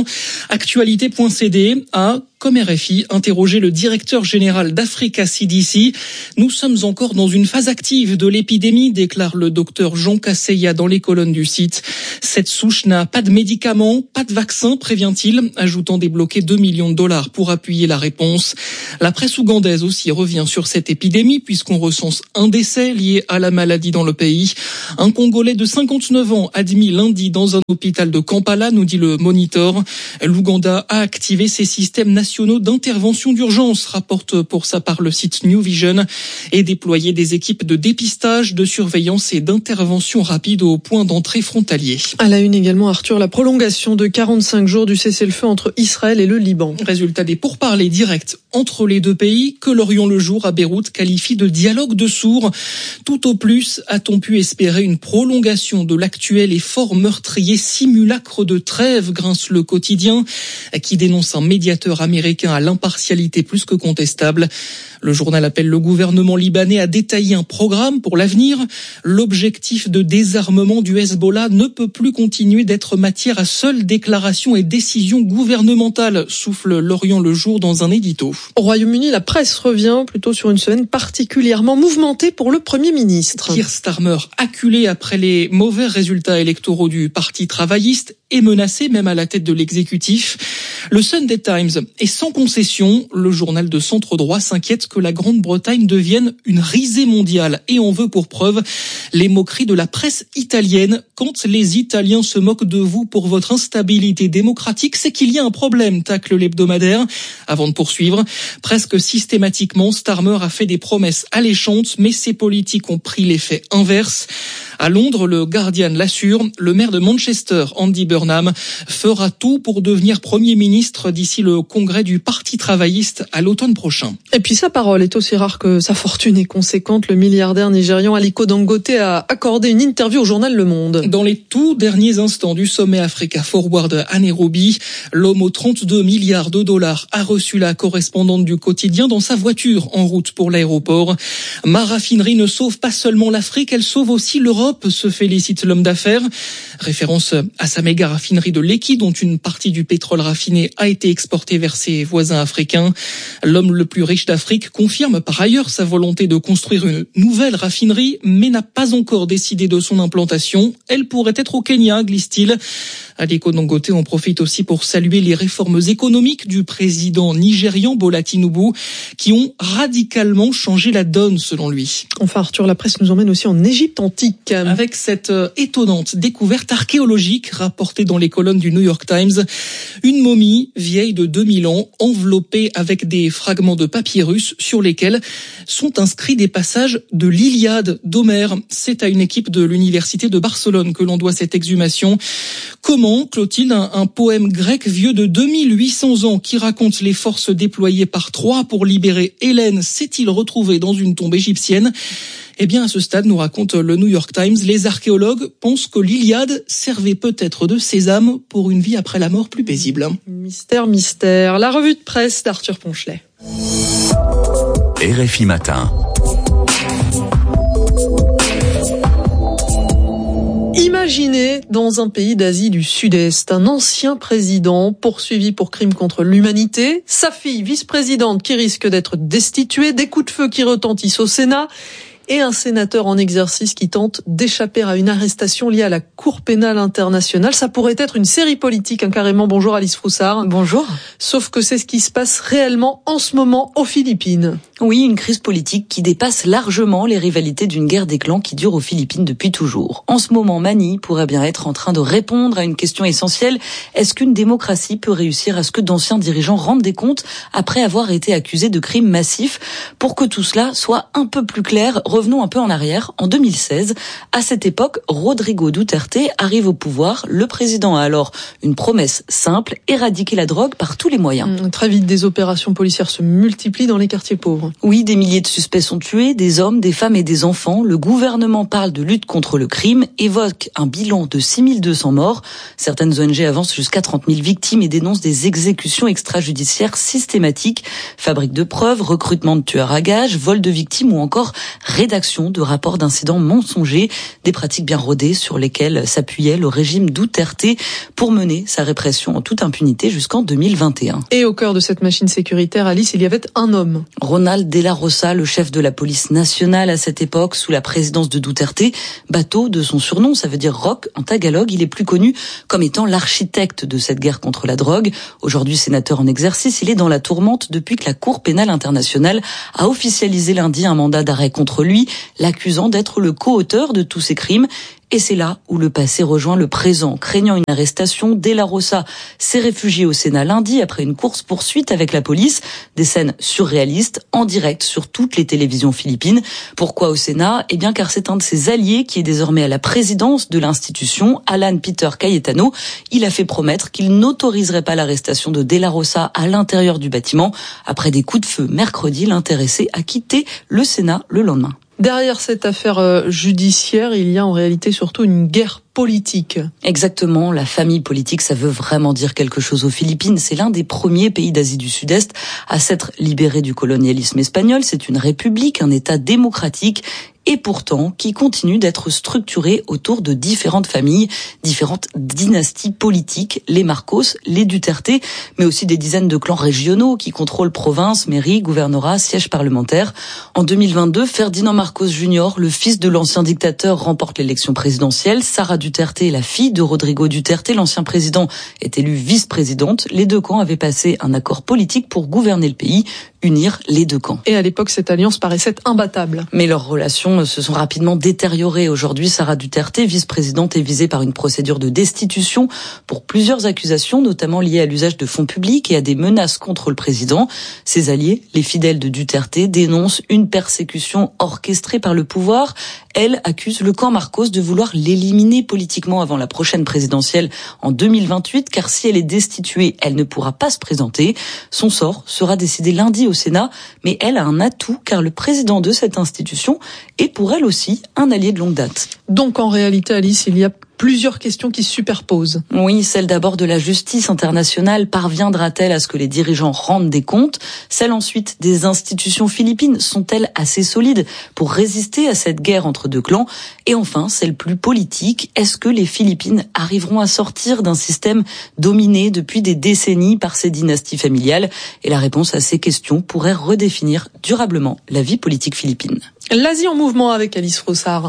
Actualité.cd a, comme RFI, interrogé le directeur général d'Africa CDC. Nous sommes encore dans une phase active de l'épidémie, déclare le docteur Jean Kasseya dans les colonnes du site. Cette souche n'a pas de médicaments, pas de vaccin, prévient-il, ajoutant débloquer $2 millions pour appuyer la réponse. La presse ougandaise aussi revient sur cette épidémie puisqu'on recense un décès lié à la maladie dans le pays. Un Congolais de 59 ans admis lundi dans un hôpital de Kampala, nous dit le Monitor. L'Ouganda a activé ses systèmes nationaux d'intervention d'urgence, rapporte pour sa part le site New Vision, et déployé des équipes de dépistage, de surveillance et d'intervention rapide au point d'entrée frontalier. À la une également, Arthur, la prolongation de 45 jours du cessez-le-feu entre Israël et le Liban. Résultat des pourparlers directs entre les deux pays que l'Orient le Jour à Beyrouth qualifie de dialogue de sourds. Tout au plus a-t-on pu espérer une prolongation de l'actuel et fort meurtrier simulacre de trêve, grince le quotidien, qui dénonce un médiateur américain à l'impartialité plus que contestable. Le journal appelle le gouvernement libanais à détailler un programme pour l'avenir. L'objectif de désarmement du Hezbollah ne peut plus continuer d'être matière à seule déclaration et décision gouvernementale, souffle l'Orient le Jour dans un édito. Au Royaume-Uni, la presse revient plutôt sur une semaine particulièrement mouvementée pour le Premier ministre. Keir Starmer, acculé après les mauvais résultats électoraux du Parti travailliste, est menacé même à la tête de l'exécutif. Le Sunday Times est sans concession. Le journal de centre-droit s'inquiète que la Grande-Bretagne devienne une risée mondiale et en veut pour preuve les moqueries de la presse italienne. Quand les Italiens se moquent de vous pour votre instabilité démocratique, c'est qu'il y a un problème, tacle l'hebdomadaire. Avant de poursuivre, presque systématiquement, Starmer a fait des promesses alléchantes, mais ses politiques ont pris l'effet inverse. À Londres, le Guardian l'assure, le maire de Manchester, Andy Burnham, fera tout pour devenir Premier ministre d'ici le congrès du Parti travailliste à l'automne prochain. Et puis sa parole est aussi rare que sa fortune est conséquente. Le milliardaire nigérian Aliko Dangote a accordé une interview au journal Le Monde. Dans les tout derniers instants du sommet Africa Forward à Nairobi, l'homme aux 32 milliards de dollars a reçu la correspondante du quotidien dans sa voiture en route pour l'aéroport. Ma raffinerie ne sauve pas seulement l'Afrique, elle sauve aussi l'Europe, se félicite l'homme d'affaires. Référence à sa méga raffinerie de Lekki, dont une partie du pétrole raffiné a été exportée vers ses voisins africains. L'homme le plus riche d'Afrique confirme par ailleurs sa volonté de construire une nouvelle raffinerie, mais n'a pas encore décidé de son implantation. Elle pourrait être au Kenya, glisse-t-il. Aliko Dangote en profite aussi pour saluer les réformes économiques du président nigérian Bola Tinubu, qui ont radicalement changé la donne selon lui. Enfin Arthur, la presse nous emmène aussi en Égypte antique. Avec cette étonnante découverte archéologique rapportée dans les colonnes du New York Times, une momie vieille de 2000 ans enveloppée avec des fragments de papyrus sur lesquels sont inscrits des passages de l'Iliade d'Homère. C'est à une équipe de l'université de Barcelone que l'on doit cette exhumation. Comment, Clotilde, un poème grec vieux de 2800 ans qui raconte les forces déployées par Troie pour libérer Hélène s'est-il retrouvé dans une tombe égyptienne ? Eh bien, à ce stade, nous raconte le New York Times, les archéologues pensent que l'Iliade servait peut-être de sésame pour une vie après la mort plus paisible. Mystère, mystère. La revue de presse d'Arthur Ponchelet. RFI Matin. Imaginez dans un pays d'Asie du Sud-Est, un ancien président poursuivi pour crimes contre l'humanité, sa fille vice-présidente qui risque d'être destituée, des coups de feu qui retentissent au Sénat et un sénateur en exercice qui tente d'échapper à une arrestation liée à la Cour pénale internationale. Ça pourrait être une série politique, carrément. Bonjour Alice Froussard. Bonjour. Sauf que c'est ce qui se passe réellement en ce moment aux Philippines. Oui, une crise politique qui dépasse largement les rivalités d'une guerre des clans qui dure aux Philippines depuis toujours. En ce moment, Manny pourrait bien être en train de répondre à une question essentielle. Est-ce qu'une démocratie peut réussir à ce que d'anciens dirigeants rendent des comptes après avoir été accusés de crimes massifs? Pour que tout cela soit un peu plus clair, revenons un peu en arrière. En 2016, à cette époque, Rodrigo Duterte arrive au pouvoir. Le président a alors une promesse simple, éradiquer la drogue par tous les moyens. Très vite, des opérations policières se multiplient dans les quartiers pauvres. Oui, des milliers de suspects sont tués, des hommes, des femmes et des enfants. Le gouvernement parle de lutte contre le crime, évoque un bilan de 6200 morts. Certaines ONG avancent jusqu'à 30 000 victimes et dénoncent des exécutions extrajudiciaires systématiques, fabrique de preuves, recrutement de tueurs à gages, vol de victimes ou encore rédaction de rapports d'incidents mensongers, des pratiques bien rodées sur lesquelles s'appuyait le régime Duterte pour mener sa répression en toute impunité jusqu'en 2021. Et au cœur de cette machine sécuritaire, Alice, il y avait un homme. Ronald de la Rosa, le chef de la police nationale à cette époque, sous la présidence de Duterte, Bato de son surnom, ça veut dire roc en tagalog. Il est plus connu comme étant l'architecte de cette guerre contre la drogue. Aujourd'hui sénateur en exercice, il est dans la tourmente depuis que la Cour pénale internationale a officialisé lundi un mandat d'arrêt contre lui, l'accusant d'être le co-auteur de tous ces crimes. Et c'est là où le passé rejoint le présent. Craignant une arrestation, De la Rosa s'est réfugié au Sénat lundi après une course-poursuite avec la police. Des scènes surréalistes en direct sur toutes les télévisions philippines. Pourquoi au Sénat? Eh bien car c'est un de ses alliés qui est désormais à la présidence de l'institution, Alan Peter Cayetano. Il a fait promettre qu'il n'autoriserait pas l'arrestation de De la Rosa à l'intérieur du bâtiment. Après des coups de feu mercredi, l'intéressé a quitté le Sénat le lendemain. Derrière cette affaire judiciaire, il y a en réalité surtout une guerre politique. Exactement, la famille politique, ça veut vraiment dire quelque chose aux Philippines. C'est l'un des premiers pays d'Asie du Sud-Est à s'être libéré du colonialisme espagnol. C'est une république, un État démocratique et pourtant qui continue d'être structuré autour de différentes familles, différentes dynasties politiques, les Marcos, les Duterte, mais aussi des dizaines de clans régionaux qui contrôlent provinces, mairies, gouvernorats, sièges parlementaires. En 2022, Ferdinand Marcos Jr., le fils de l'ancien dictateur, remporte l'élection présidentielle. Sara Duterte, la fille de Rodrigo Duterte, l'ancien président, est élue vice-présidente. Les deux camps avaient passé un accord politique pour gouverner le pays, unir les deux camps. Et à l'époque, cette alliance paraissait imbattable. Mais leurs relations se sont rapidement détériorées. Aujourd'hui, Sara Duterte, vice-présidente, est visée par une procédure de destitution pour plusieurs accusations, notamment liées à l'usage de fonds publics et à des menaces contre le président. Ses alliés, les fidèles de Duterte, dénoncent une persécution orchestrée par le pouvoir. Elle accuse le camp Marcos de vouloir l'éliminer politiquement avant la prochaine présidentielle en 2028, car si elle est destituée, elle ne pourra pas se présenter. Son sort sera décidé lundi au Sénat, mais elle a un atout, car le président de cette institution est pour elle aussi un allié de longue date. Donc en réalité, Alice, il y a plusieurs questions qui se superposent. Oui, celle d'abord de la justice internationale. Parviendra-t-elle à ce que les dirigeants rendent des comptes? Celle ensuite des institutions philippines. Sont-elles assez solides pour résister à cette guerre entre deux clans? Et enfin, celle plus politique. Est-ce que les Philippines arriveront à sortir d'un système dominé depuis des décennies par ces dynasties familiales? Et la réponse à ces questions pourrait redéfinir durablement la vie politique philippine. L'Asie en mouvement avec Alice Froussard.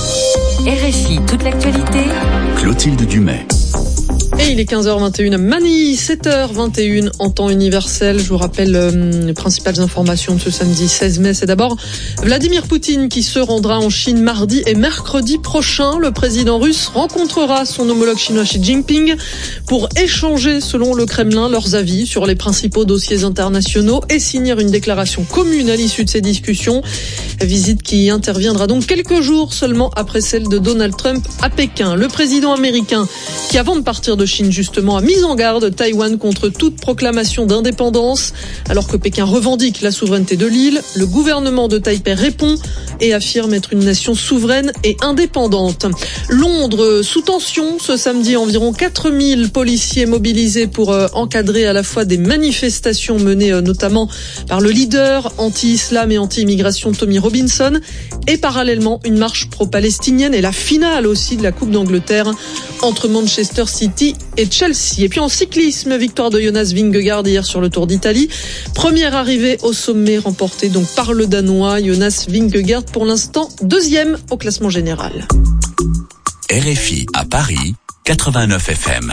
RFI, toute l'actualité. Clotilde Dumais. Et il est 15h21 à Manille, 7h21 en temps universel. Je vous rappelle les principales informations de ce samedi 16 mai. C'est d'abord Vladimir Poutine qui se rendra en Chine mardi et mercredi prochain. Le président russe rencontrera son homologue chinois Xi Jinping pour échanger, selon le Kremlin, leurs avis sur les principaux dossiers internationaux et signer une déclaration commune à l'issue de ces discussions. Visite qui interviendra donc quelques jours seulement après celle de Donald Trump à Pékin. Le président américain qui, avant de partir de Chine justement a mis en garde Taïwan contre toute proclamation d'indépendance. Alors que Pékin revendique la souveraineté de l'île, le gouvernement de Taipei répond et affirme être une nation souveraine et indépendante. Londres sous tension ce samedi, environ 4000 policiers mobilisés pour encadrer à la fois des manifestations menées notamment par le leader anti-islam et anti-immigration Tommy Robinson et parallèlement une marche pro-palestinienne et la finale aussi de la Coupe d'Angleterre entre Manchester City et Chelsea. Et puis en cyclisme, victoire de Jonas Vingegaard hier sur le Tour d'Italie. Première arrivée au sommet remportée donc par le Danois Jonas Vingegaard, pour l'instant deuxième au classement général. RFI à Paris, 89 FM.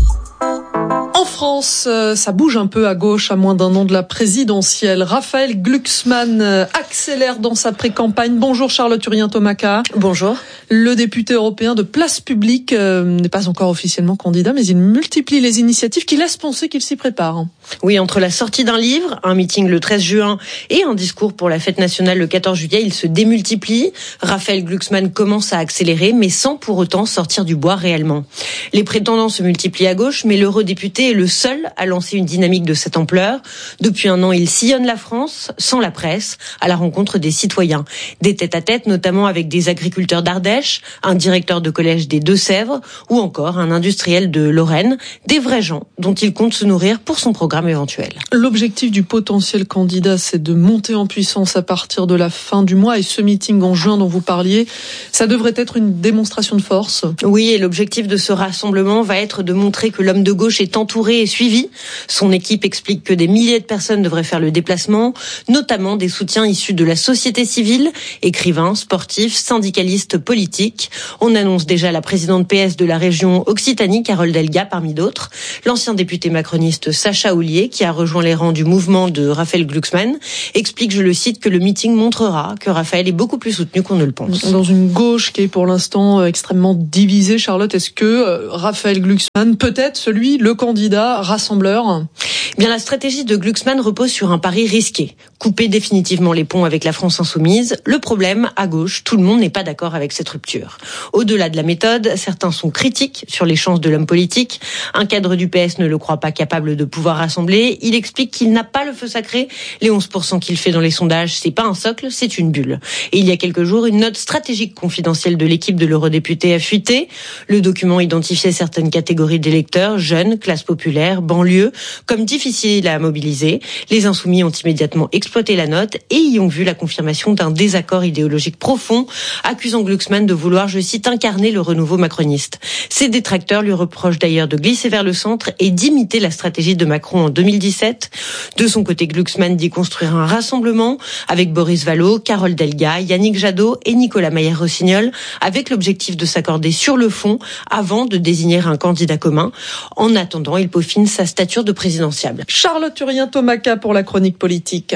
En France, ça bouge un peu à gauche à moins d'un an de la présidentielle. Raphaël Glucksmann accélère dans sa pré-campagne. Bonjour Charlotte Urien-Tomaka. Bonjour. Le député européen de Place Publique n'est pas encore officiellement candidat, mais il multiplie les initiatives qui laissent penser qu'il s'y prépare. Oui, entre la sortie d'un livre, un meeting le 13 juin et un discours pour la fête nationale le 14 juillet, il se démultiplie. Raphaël Glucksmann commence à accélérer, mais sans pour autant sortir du bois réellement. Les prétendants se multiplient à gauche, mais l'eurodéputé est le seul à lancer une dynamique de cette ampleur. Depuis un an, il sillonne la France, sans la presse, à la rencontre des citoyens. Des tête-à-tête, notamment avec des agriculteurs d'Ardèche, un directeur de collège des Deux-Sèvres, ou encore un industriel de Lorraine. Des vrais gens dont il compte se nourrir pour son programme éventuel. L'objectif du potentiel candidat, c'est de monter en puissance à partir de la fin du mois. Et ce meeting en juin dont vous parliez, ça devrait être une démonstration de force. Oui, et l'objectif de ce rassemblement va être de montrer que l'homme de gauche est entouré et suivi. Son équipe explique que des milliers de personnes devraient faire le déplacement, notamment des soutiens issus de la société civile, écrivains, sportifs, syndicalistes, politiques. On annonce déjà la présidente PS de la région Occitanie, Carole Delga, parmi d'autres. L'ancien député macroniste Sacha Houlié, qui a rejoint les rangs du mouvement de Raphaël Glucksmann, explique, je le cite, que le meeting montrera que Raphaël est beaucoup plus soutenu qu'on ne le pense. Dans une gauche qui est pour l'instant extrêmement divisée, Charlotte, est-ce que Raphaël Glucksmann peut être le candidat rassembleur? Bien, la stratégie de Glucksmann repose sur un pari risqué. Couper définitivement les ponts avec la France insoumise. Le problème, à gauche, tout le monde n'est pas d'accord avec cette rupture. Au-delà de la méthode, certains sont critiques sur les chances de l'homme politique. Un cadre du PS ne le croit pas capable de pouvoir rassembler. Il explique qu'il n'a pas le feu sacré. Les 11% qu'il fait dans les sondages, c'est pas un socle, c'est une bulle. Et il y a quelques jours, une note stratégique confidentielle de l'équipe de l'eurodéputé a fuité. Le document identifiait certaines catégories d'électeurs, jeunes, classe populaire, banlieue, comme difficiles à mobiliser. Les insoumis ont immédiatement exploité la note et y ont vu la confirmation d'un désaccord idéologique profond, accusant Glucksmann de vouloir, je cite, incarner le renouveau macroniste. Ses détracteurs lui reprochent d'ailleurs de glisser vers le centre et d'imiter la stratégie de Macron en 2017. De son côté, Glucksmann dit construire un rassemblement avec Boris Vallaud, Carole Delga, Yannick Jadot et Nicolas Mayer-Rossignol, avec l'objectif de s'accorder sur le fond avant de désigner un candidat commun. En attendant, il peaufine sa stature de présidentiable. Charlotte Urien-Tomaka pour la chronique politique.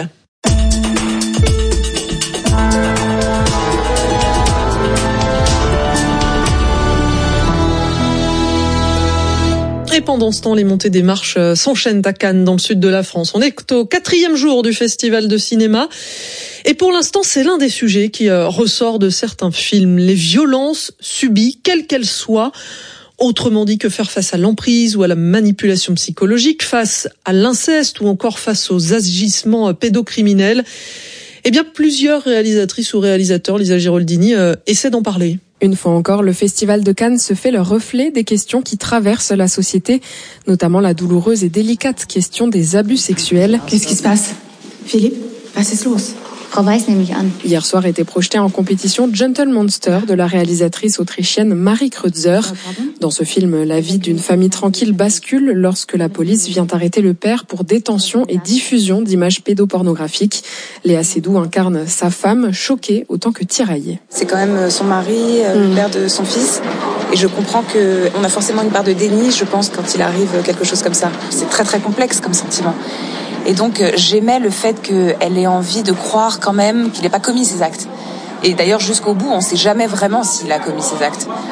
Et pendant ce temps, les montées des marches s'enchaînent à Cannes, dans le sud de la France. On est au 4e jour du festival de cinéma. Et pour l'instant, c'est l'un des sujets qui ressort de certains films. Les violences subies, quelles qu'elles soient. Autrement dit, que faire face à l'emprise ou à la manipulation psychologique, face à l'inceste ou encore face aux agissements pédocriminels. Eh bien, plusieurs réalisatrices ou réalisateurs, Lisa Giraldini, essaient d'en parler. Une fois encore, le Festival de Cannes se fait le reflet des questions qui traversent la société, notamment la douloureuse et délicate question des abus sexuels. Qu'est-ce qui se passe? Philippe, was ist los? Hier soir était projeté en compétition Gentle Monster de la réalisatrice autrichienne Marie Kreutzer. Dans ce film, la vie d'une famille tranquille bascule lorsque la police vient arrêter le père pour détention et diffusion d'images pédopornographiques. Léa Seydoux incarne sa femme, choquée autant que tiraillée. C'est quand même son mari, le père de son fils. Et je comprends qu'on a forcément une part de déni, je pense, quand il arrive quelque chose comme ça. C'est très très complexe comme sentiment. Et donc j'aimais le fait qu'elle ait envie de croire quand même qu'il n'ait pas commis ces actes. Et d'ailleurs jusqu'au bout, on ne sait jamais vraiment s'il a commis ces actes.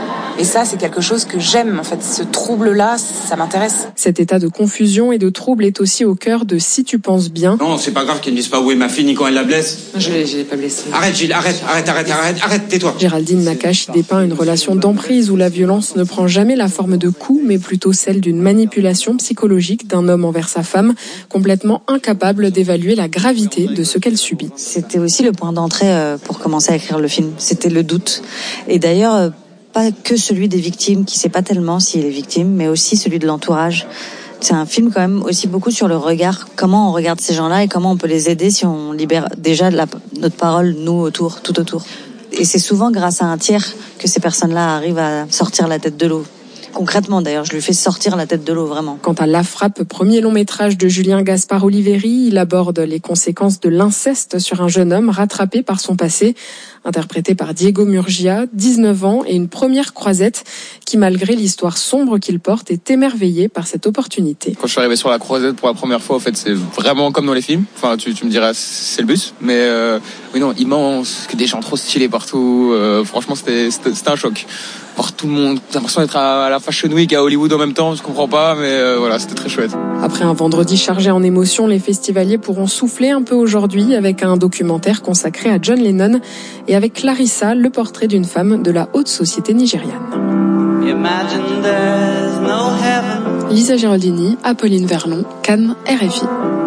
Et ça, c'est quelque chose que j'aime, en fait. Ce trouble-là, ça m'intéresse. Cet état de confusion et de trouble est aussi au cœur de Si tu penses bien. Non, c'est pas grave qu'elle ne dise pas où est ma fille ni quand elle la blesse. Je l'ai pas blessée. Arrête, Gilles, arrête, tais-toi. Géraldine Nakache y dépeint une relation d'emprise où la violence ne prend jamais la forme de coups, mais plutôt celle d'une manipulation psychologique d'un homme envers sa femme, complètement incapable d'évaluer la gravité de ce qu'elle subit. C'était aussi le point d'entrée pour commencer à écrire le film. C'était le doute. Et d'ailleurs, pas que celui des victimes, qui sait pas tellement s'il est victime, mais aussi celui de l'entourage. C'est un film quand même aussi beaucoup sur le regard, comment on regarde ces gens-là et comment on peut les aider si on libère déjà notre parole, nous, tout autour. Et c'est souvent grâce à un tiers que ces personnes-là arrivent à sortir la tête de l'eau. Concrètement, d'ailleurs, je lui fais sortir la tête de l'eau, vraiment. Quant à La Frappe, premier long métrage de Julien Gaspard Oliveri, il aborde les conséquences de l'inceste sur un jeune homme rattrapé par son passé, interprété par Diego Murgia, 19 ans, et une première croisette qui, malgré l'histoire sombre qu'il porte, est émerveillé par cette opportunité. Quand je suis arrivé sur la croisette pour la première fois, en fait, c'est vraiment comme dans les films. Enfin, tu me diras, c'est le bus. Mais oui, non, immense, que des gens trop stylés partout. Franchement, c'était un choc. Voir tout le monde, j'ai l'impression d'être à la Fashion Week à Hollywood en même temps, je comprends pas, mais voilà, c'était très chouette. Après un vendredi chargé en émotions, les festivaliers pourront souffler un peu aujourd'hui avec un documentaire consacré à John Lennon et avec Clarissa, le portrait d'une femme de la haute société nigériane. Lisa Geraldini, Apolline Verlon, Cannes, RFI.